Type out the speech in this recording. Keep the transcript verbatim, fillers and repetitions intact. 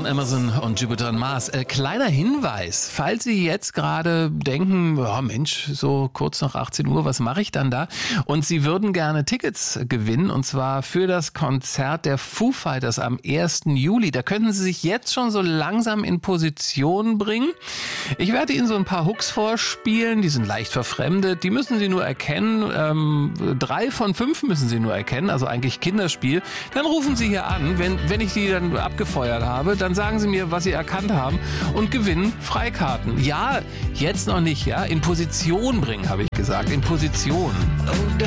Amazon und Jupiter und Mars. Äh, kleiner Hinweis, falls Sie jetzt gerade denken, oh Mensch, so kurz nach achtzehn Uhr, was mache ich dann da? Und Sie würden gerne Tickets gewinnen, und zwar für das Konzert der Foo Fighters am ersten Juli. Da könnten Sie sich jetzt schon so langsam in Position bringen. Ich werde Ihnen so ein paar Hooks vorspielen, die sind leicht verfremdet, die müssen Sie nur erkennen. Ähm, drei von fünf müssen Sie nur erkennen, also eigentlich Kinderspiel. Dann rufen Sie hier an, wenn, wenn ich die dann abgefeuert habe, dann sagen Sie mir, was Sie erkannt haben und gewinnen Freikarten. Ja, jetzt noch nicht, ja, in Position bringen, habe ich gesagt, in Position.